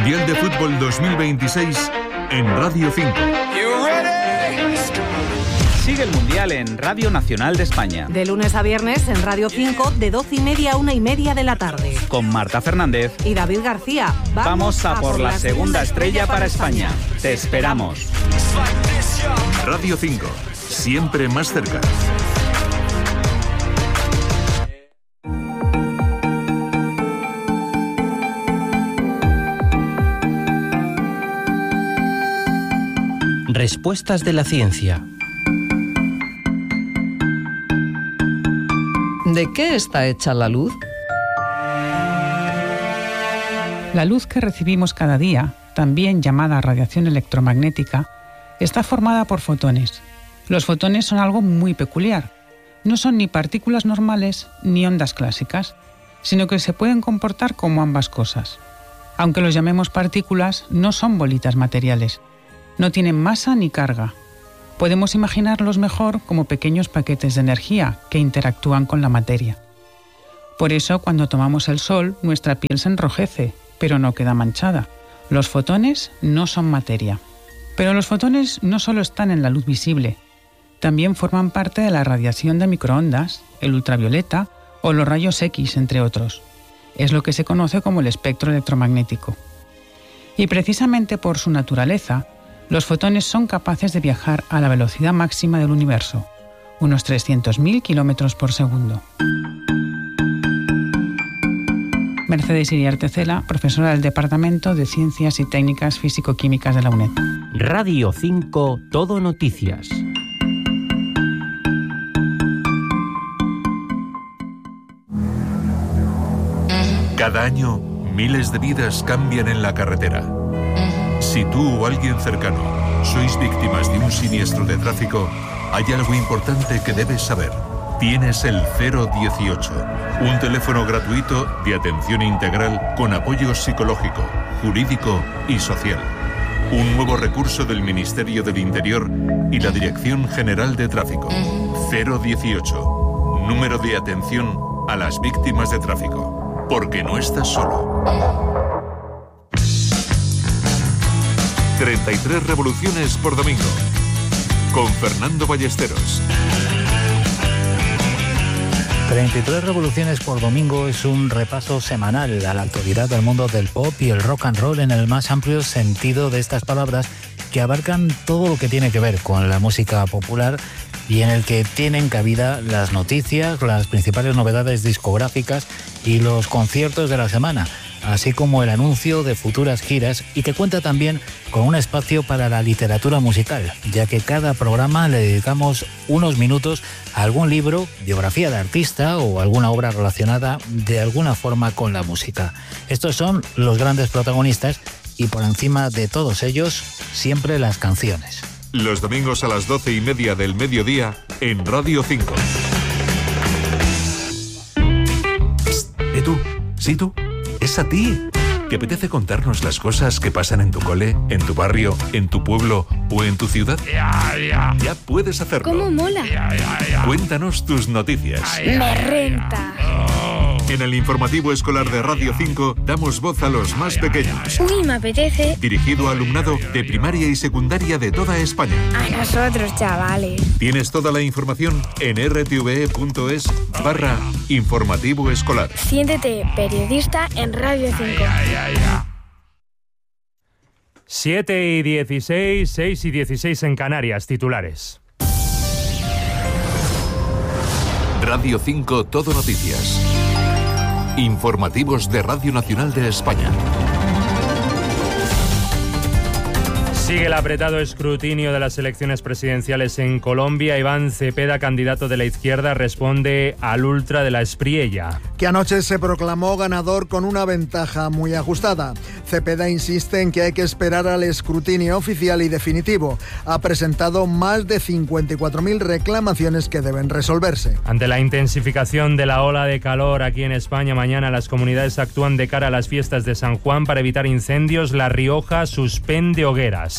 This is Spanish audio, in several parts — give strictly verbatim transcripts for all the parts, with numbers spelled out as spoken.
Mundial de Fútbol dos mil veintiséis en Radio cinco. Sigue el Mundial en Radio Nacional de España. De lunes a viernes en Radio cinco, de doce y media a una y media de la tarde. Con Marta Fernández y David García. Vamos, Vamos a, a por la, la segunda estrella para España. España. Te esperamos. Radio cinco, siempre más cerca. Respuestas de la ciencia. ¿De qué está hecha la luz? La luz que recibimos cada día, también llamada radiación electromagnética, está formada por fotones. Los fotones son algo muy peculiar. No son ni partículas normales ni ondas clásicas, sino que se pueden comportar como ambas cosas. Aunque los llamemos partículas, no son bolitas materiales. No tienen masa ni carga. Podemos imaginarlos mejor como pequeños paquetes de energía que interactúan con la materia. Por eso, cuando tomamos el sol, nuestra piel se enrojece, pero no queda manchada. Los fotones no son materia. Pero los fotones no solo están en la luz visible, también forman parte de la radiación de microondas, el ultravioleta o los rayos X, entre otros. Es lo que se conoce como el espectro electromagnético. Y precisamente por su naturaleza, los fotones son capaces de viajar a la velocidad máxima del universo, unos trescientos mil kilómetros por segundo. Mercedes Iriarte Cela, profesora del Departamento de Ciencias y Técnicas Físico-Químicas de la UNED. Radio cinco, Todo Noticias. Cada año, miles de vidas cambian en la carretera. Si tú o alguien cercano sois víctimas de un siniestro de tráfico, hay algo importante que debes saber. Tienes el cero dieciocho, un teléfono gratuito de atención integral con apoyo psicológico, jurídico y social. Un nuevo recurso del Ministerio del Interior y la Dirección General de Tráfico. cero dieciocho, número de atención a las víctimas de tráfico. Porque no estás solo. treinta y tres revoluciones por domingo. Con Fernando Ballesteros. treinta y tres revoluciones por domingo es un repaso semanal a la actualidad del mundo del pop y el rock and roll en el más amplio sentido de estas palabras, que abarcan todo lo que tiene que ver con la música popular y en el que tienen cabida las noticias, las principales novedades discográficas y los conciertos de la semana, así como el anuncio de futuras giras, y que cuenta también con un espacio para la literatura musical, ya que cada programa le dedicamos unos minutos a algún libro, biografía de artista o alguna obra relacionada de alguna forma con la música. Estos son los grandes protagonistas y por encima de todos ellos, siempre las canciones. Los domingos a las doce y media del mediodía en Radio cinco. ¿Eh tú? ¿Sí tú? Es a ti. ¿Te apetece contarnos las cosas que pasan en tu cole, en tu barrio, en tu pueblo o en tu ciudad? Ya, ya. Ya puedes hacerlo. ¿Cómo mola? Ya, ya, ya. Cuéntanos tus noticias. Ya, ya, Me renta. En el informativo escolar de Radio cinco damos voz a los más pequeños. Uy, me apetece. Dirigido a alumnado de primaria y secundaria de toda España. A nosotros, chavales. Tienes toda la información en r t v e punto es barra informativo escolar. Siéntete periodista en Radio cinco. siete y dieciséis, seis y dieciséis en Canarias, titulares. Radio cinco, Todo Noticias. Informativos de Radio Nacional de España. Sigue el apretado escrutinio de las elecciones presidenciales en Colombia. Iván Cepeda, candidato de la izquierda, responde al ultra de la Espriella, que anoche se proclamó ganador con una ventaja muy ajustada. Cepeda insiste en que hay que esperar al escrutinio oficial y definitivo. Ha presentado más de cincuenta y cuatro mil reclamaciones que deben resolverse. Ante la intensificación de la ola de calor aquí en España, mañana las comunidades actúan de cara a las fiestas de San Juan para evitar incendios. La Rioja suspende hogueras.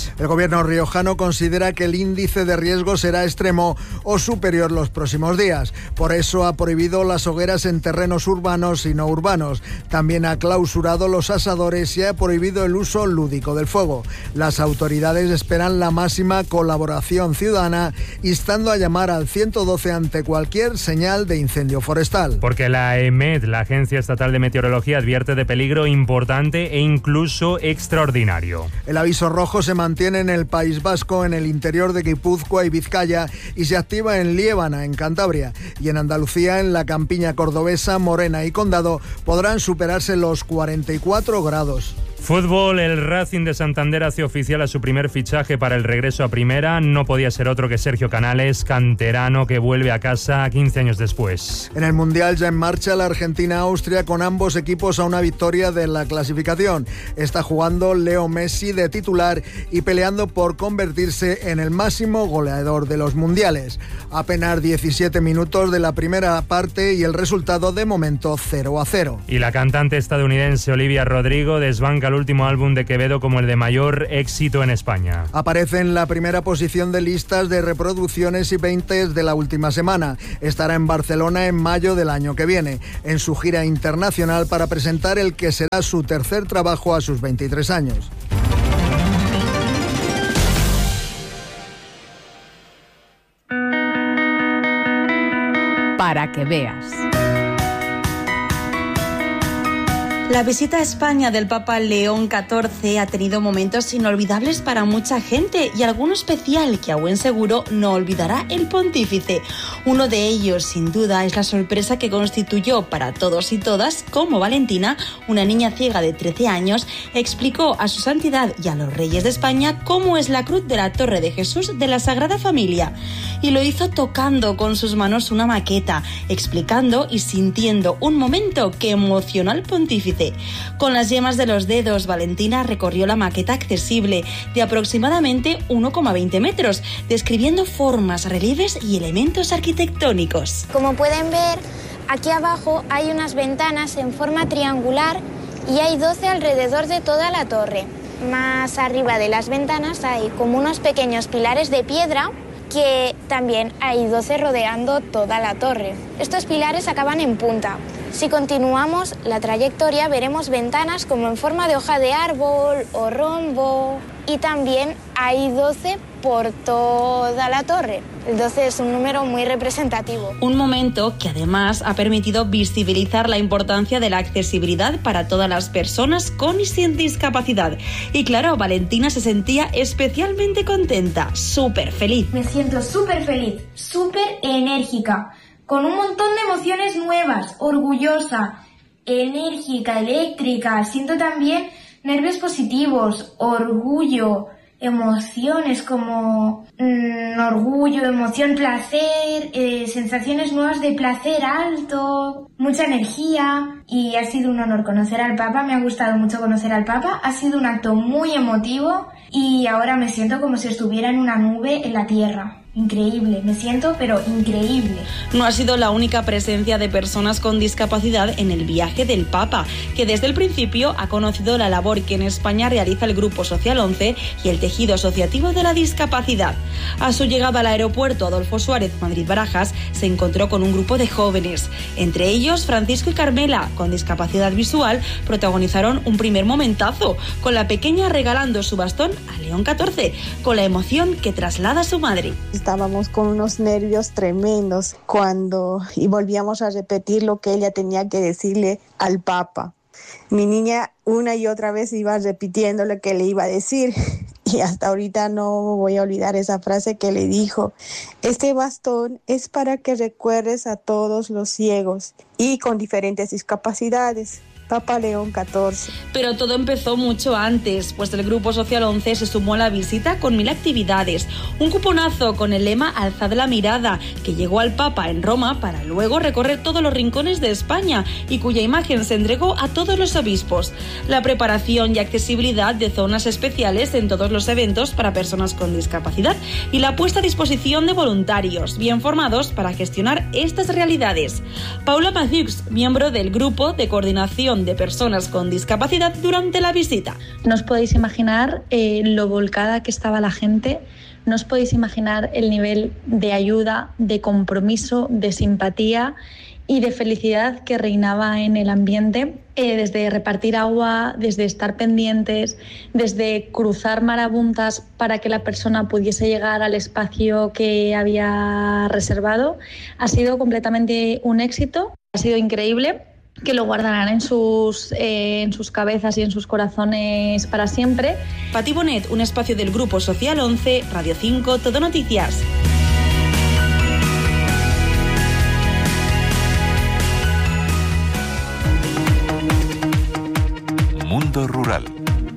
El gobierno riojano considera que el índice de riesgo será extremo o superior los próximos días. Por eso ha prohibido las hogueras en terrenos urbanos y no urbanos. También ha clausurado los asadores y ha prohibido el uso lúdico del fuego. Las autoridades esperan la máxima colaboración ciudadana, instando a llamar al ciento doce ante cualquier señal de incendio forestal. Porque la EMET, la Agencia Estatal de Meteorología, advierte de peligro importante e incluso extraordinario. El aviso rojo se mantiene en el País Vasco, en el interior de Guipúzcoa y Vizcaya, y se activa en Liébana, en Cantabria, y en Andalucía, en la campiña cordobesa, Morena y Condado, podrán superarse los cuarenta y cuatro grados. Fútbol, el Racing de Santander hace oficial a su primer fichaje para el regreso a primera. No podía ser otro que Sergio Canales, canterano que vuelve a casa quince años después. En el Mundial ya en marcha la Argentina-Austria, con ambos equipos a una victoria de la clasificación. Está jugando Leo Messi de titular y peleando por convertirse en el máximo goleador de los mundiales. Apenas diecisiete minutos de la primera parte y el resultado de momento cero a cero. Y la cantante estadounidense Olivia Rodrigo desbanca el último álbum de Quevedo como el de mayor éxito en España. Aparece en la primera posición de listas de reproducciones y veintes de la última semana. Estará en Barcelona en mayo del año que viene, en su gira internacional para presentar el que será su tercer trabajo a sus veintitrés años. Para que veas. La visita a España del Papa León catorce ha tenido momentos inolvidables para mucha gente y alguno especial que a buen seguro no olvidará el pontífice. Uno de ellos, sin duda, es la sorpresa que constituyó para todos y todas cómo Valentina, una niña ciega de trece años, explicó a su santidad y a los reyes de España cómo es la cruz de la Torre de Jesús de la Sagrada Familia. Y lo hizo tocando con sus manos una maqueta, explicando y sintiendo un momento que emocionó al pontífice. Con las yemas de los dedos, Valentina recorrió la maqueta accesible de aproximadamente uno coma veinte metros, describiendo formas, relieves y elementos arquitectónicos. Como pueden ver, aquí abajo hay unas ventanas en forma triangular y hay doce alrededor de toda la torre. Más arriba de las ventanas hay como unos pequeños pilares de piedra que también hay doce rodeando toda la torre. Estos pilares acaban en punta. Si continuamos la trayectoria veremos ventanas como en forma de hoja de árbol o rombo y también hay doce por toda la torre. El doce es un número muy representativo. Un momento que además ha permitido visibilizar la importancia de la accesibilidad para todas las personas con y sin discapacidad. Y claro, Valentina se sentía especialmente contenta, súper feliz. Me siento súper feliz, súper enérgica, con un montón de emociones nuevas, orgullosa, enérgica, eléctrica. Siento también nervios positivos, orgullo, emociones como mmm, orgullo, emoción, placer, eh, sensaciones nuevas de placer alto, mucha energía. Y ha sido un honor conocer al Papa, me ha gustado mucho conocer al Papa, ha sido un acto muy emotivo y ahora me siento como si estuviera en una nube en la tierra. Increíble, me siento pero increíble. No ha sido la única presencia de personas con discapacidad en el viaje del Papa, que desde el principio ha conocido la labor que en España realiza el Grupo Social once y el tejido asociativo de la discapacidad. A su llegada al aeropuerto Adolfo Suárez Madrid-Barajas se encontró con un grupo de jóvenes. Entre ellos, Francisco y Carmela, con discapacidad visual, protagonizaron un primer momentazo, con la pequeña regalando su bastón a León catorce, con la emoción que traslada a su madre. Estábamos con unos nervios tremendos cuando y volvíamos a repetir lo que ella tenía que decirle al Papa. Mi niña una y otra vez iba repitiendo lo que le iba a decir y hasta ahorita no voy a olvidar esa frase que le dijo: este bastón es para que recuerdes a todos los ciegos y con diferentes discapacidades. Papa León catorce. Pero todo empezó mucho antes, pues el Grupo Social once se sumó a la visita con mil actividades. Un cuponazo con el lema Alzad la mirada, que llegó al Papa en Roma para luego recorrer todos los rincones de España y cuya imagen se entregó a todos los obispos. La preparación y accesibilidad de zonas especiales en todos los eventos para personas con discapacidad y la puesta a disposición de voluntarios bien formados para gestionar estas realidades. Paula Mathiux, miembro del Grupo de Coordinación participación de personas con discapacidad durante la visita. No os podéis imaginar eh, lo volcada que estaba la gente, no os podéis imaginar el nivel de ayuda, de compromiso, de simpatía y de felicidad que reinaba en el ambiente, eh, desde repartir agua, desde estar pendientes, desde cruzar marabuntas para que la persona pudiese llegar al espacio que había reservado. Ha sido completamente un éxito, ha sido increíble, que lo guardarán en sus, eh, en sus cabezas y en sus corazones para siempre. Pati Bonet, un espacio del Grupo Social once, Radio cinco, Todo Noticias. Mundo Rural.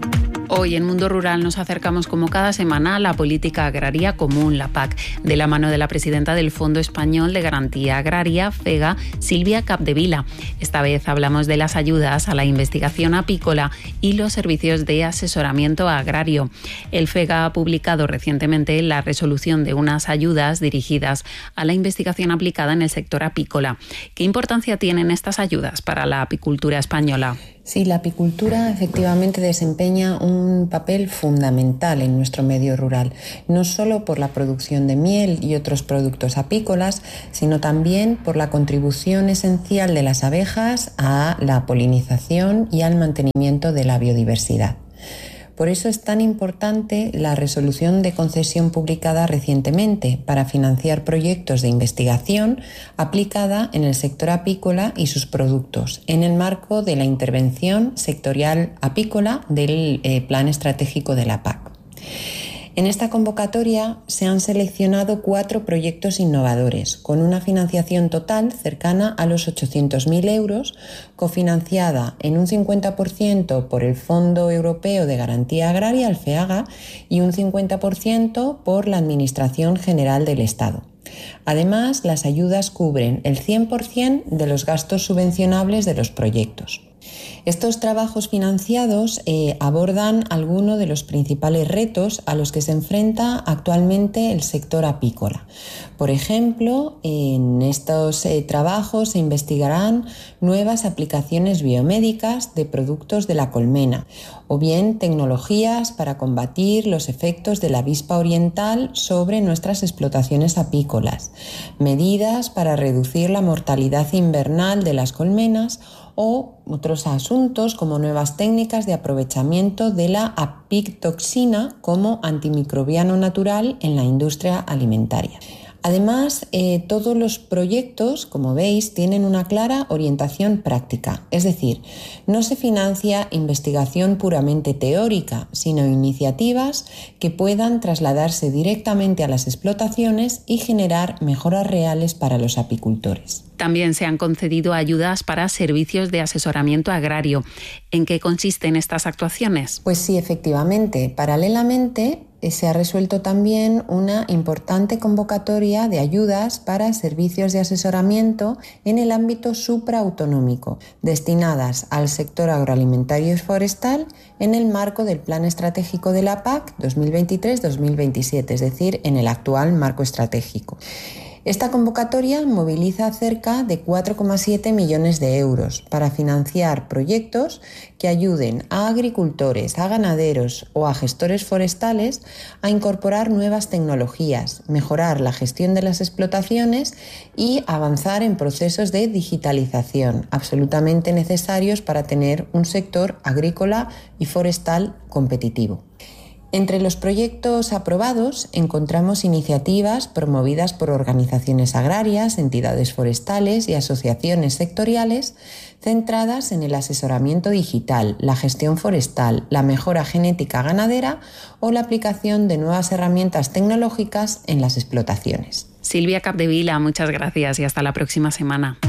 Hoy en Mundo Rural nos acercamos como cada semana a la política agraria común, la P A C, de la mano de la presidenta del Fondo Español de Garantía Agraria, FEGA, Silvia Capdevila. Esta vez hablamos de las ayudas a la investigación apícola y los servicios de asesoramiento agrario. El FEGA ha publicado recientemente la resolución de unas ayudas dirigidas a la investigación aplicada en el sector apícola. ¿Qué importancia tienen estas ayudas para la apicultura española? Sí, la apicultura efectivamente desempeña un papel fundamental en nuestro medio rural, no solo por la producción de miel y otros productos apícolas, sino también por la contribución esencial de las abejas a la polinización y al mantenimiento de la biodiversidad. Por eso es tan importante la resolución de concesión publicada recientemente para financiar proyectos de investigación aplicada en el sector apícola y sus productos, en el marco de la intervención sectorial apícola del eh, Plan Estratégico de la P A C. En esta convocatoria se han seleccionado cuatro proyectos innovadores, con una financiación total cercana a los ochocientos mil euros, cofinanciada en un cincuenta por ciento por el Fondo Europeo de Garantía Agraria, el FEAGA, y un cincuenta por ciento por la Administración General del Estado. Además, las ayudas cubren el cien por ciento de los gastos subvencionables de los proyectos. Estos trabajos financiados eh, abordan algunos de los principales retos a los que se enfrenta actualmente el sector apícola. Por ejemplo, en estos eh, trabajos se investigarán nuevas aplicaciones biomédicas de productos de la colmena, o bien tecnologías para combatir los efectos de la avispa oriental sobre nuestras explotaciones apícolas, medidas para reducir la mortalidad invernal de las colmenas o otros asuntos como nuevas técnicas de aprovechamiento de la apitoxina como antimicrobiano natural en la industria alimentaria. Además, eh, todos los proyectos, como veis, tienen una clara orientación práctica, es decir, no se financia investigación puramente teórica, sino iniciativas que puedan trasladarse directamente a las explotaciones y generar mejoras reales para los apicultores. También se han concedido ayudas para servicios de asesoramiento agrario. ¿En qué consisten estas actuaciones? Pues sí, efectivamente. Paralelamente, se ha resuelto también una importante convocatoria de ayudas para servicios de asesoramiento en el ámbito supraautonómico, destinadas al sector agroalimentario y forestal en el marco del Plan Estratégico de la P A C dos mil veintitrés dos mil veintisiete, es decir, en el actual marco estratégico. Esta convocatoria moviliza cerca de cuatro coma siete millones de euros para financiar proyectos que ayuden a agricultores, a ganaderos o a gestores forestales a incorporar nuevas tecnologías, mejorar la gestión de las explotaciones y avanzar en procesos de digitalización absolutamente necesarios para tener un sector agrícola y forestal competitivo. Entre los proyectos aprobados encontramos iniciativas promovidas por organizaciones agrarias, entidades forestales y asociaciones sectoriales centradas en el asesoramiento digital, la gestión forestal, la mejora genética ganadera o la aplicación de nuevas herramientas tecnológicas en las explotaciones. Silvia Capdevila, muchas gracias y hasta la próxima semana.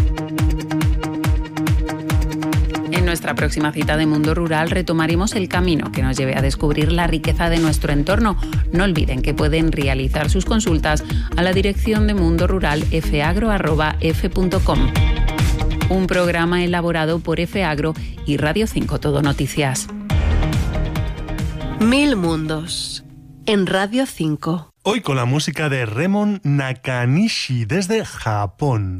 En nuestra próxima cita de Mundo Rural retomaremos el camino que nos lleve a descubrir la riqueza de nuestro entorno. No olviden que pueden realizar sus consultas a la dirección de Mundo Rural f agro arroba f punto com. Un programa elaborado por F Agro y Radio cinco Todo Noticias. Mil mundos en Radio cinco. Hoy con la música de Remon Nakanishi desde Japón.